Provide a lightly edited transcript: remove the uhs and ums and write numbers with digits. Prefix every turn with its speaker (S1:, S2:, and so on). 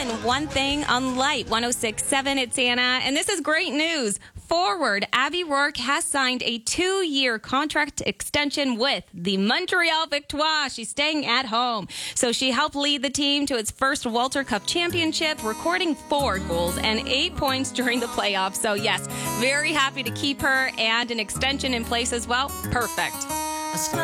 S1: again, One Thing on Light 106.7. It's Anna, and this is great news. Forward, Abby Rourke has signed a 2-year contract extension with the Montreal Victoire. She's staying at home. So she helped lead the team to its first Walter Cup championship, recording 4 goals and 8 points during the playoffs. So yes, very happy to keep her, and an extension in place as well. Perfect.